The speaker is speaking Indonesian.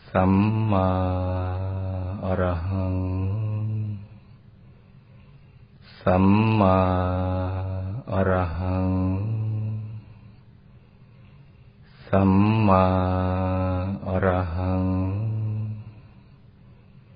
สัมมาอรหังสัมมาอรหังสัมมาอรหัง